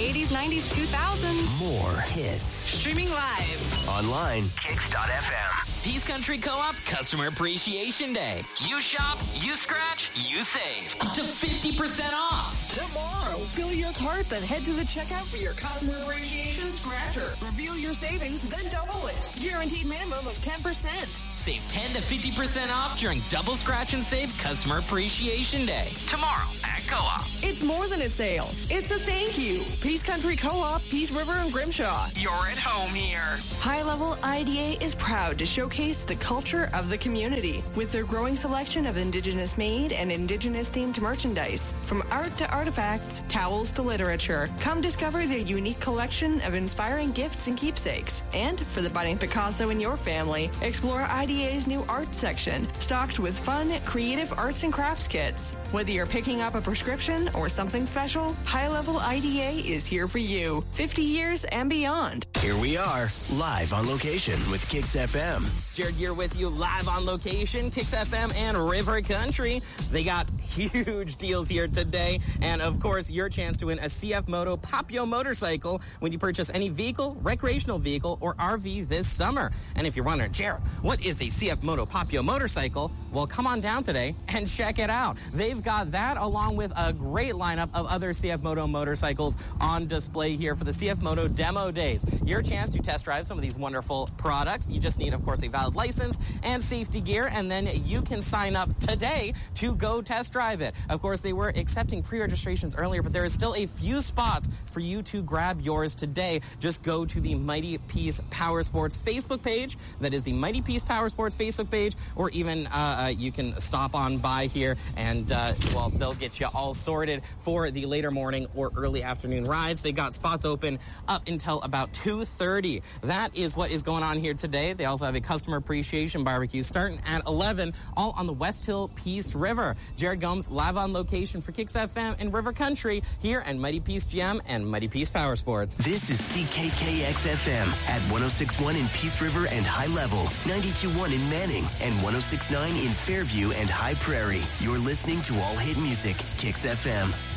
80s, 90s, 2000s. More hits. Streaming live. Online. Kicks.fm. Peace Country Co-op Customer Appreciation Day. You shop, you scratch, you save. Up to 50% off. Tomorrow, fill your cart, then head to the checkout for your Customer Appreciation Scratcher. Reveal your savings, then double it. Guaranteed minimum of 10%. Save 10 to 50% off during Double Scratch and Save Customer Appreciation Day. Tomorrow at Co-op. It's more than a sale. It's a thank you. Peace Country Co-op, Peace River, and Grimshaw. You're at home here. High Level IDA is proud to showcase the culture of the community with their growing selection of Indigenous-made and Indigenous-themed merchandise. From art to artifacts, towels to literature, come discover their unique collection of inspiring gifts and keepsakes. And for the budding Picasso in your family, explore IDA's new art section, stocked with fun, creative arts and crafts kits. Whether you're picking up a prescription or something special, High Level IDA is here for you. 50 years and beyond. Here we are, live on location with Kicks FM. Jared here with you live on location, Kicks FM and River Country. They got huge deals here today. And of course, your chance to win a CF Moto Papio motorcycle when you purchase any vehicle, recreational vehicle, or RV this summer. And if you're wondering, Jared, what is a CF Moto Papio motorcycle? Well, come on down today and check it out. They've got that along with a great lineup of other CF Moto motorcycles on display here for the CF Moto Demo Days. Your chance to test drive some of these wonderful products. You just need, of course, a valid license and safety gear, and then you can sign up today to go test drive it. Of course, they were accepting pre-registrations earlier, but there is still a few spots for you to grab yours today. Just go to the Mighty Peace Power Sports Facebook page. That is the Mighty Peace Power Sports Facebook page, or even you can stop on by here and, they'll get you all sorted for the later morning or early afternoon rides. They got spots open up until about 2:30. That is what is going on here today. They also have a customer appreciation barbecue starting at 11, all on the West Hill Peace River. Jared Gomes live on location for Kicks FM and River Country here at Mighty Peace GM and Mighty Peace Power Sports. This is CKKX FM at 106.1 in Peace River and High Level, 92.1 in Manning, and 106.9 in Fairview and High Prairie. You're listening to All Hit Music, Kicks FM.